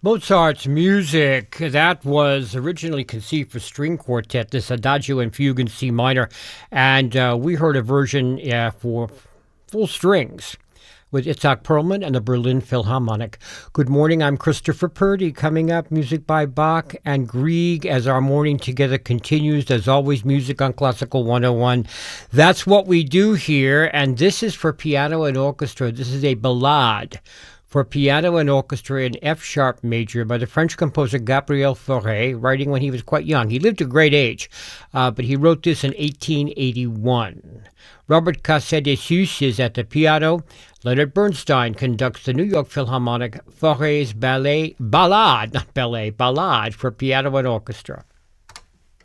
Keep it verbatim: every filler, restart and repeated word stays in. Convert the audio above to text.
Mozart's music, that was originally conceived for string quartet, this Adagio and Fugue in C minor, and uh, we heard a version uh, for full strings with Itzhak Perlman and the Berlin Philharmonic. Good morning, I'm Christopher Purdy. Coming up, music by Bach and Grieg as our morning together continues. As always, music on Classical one oh one. That's what we do here, and this is for piano and orchestra. This is a ballade for piano and orchestra in F-sharp major by the French composer Gabriel Fauré, writing when he was quite young. He lived a great age, uh, but he wrote this in eighteen eighty-one. Robert Cassé-Dessus is at the piano. Leonard Bernstein conducts the New York Philharmonic Fauré's ballet, ballade, not ballet, ballade for piano and orchestra.